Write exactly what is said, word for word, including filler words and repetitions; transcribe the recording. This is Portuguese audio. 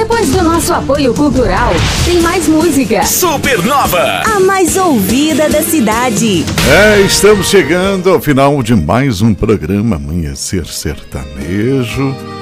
Depois do nosso apoio cultural, tem mais música. Supernova, a mais ouvida da cidade. É, estamos chegando ao final de mais um programa Amanhecer Sertanejo.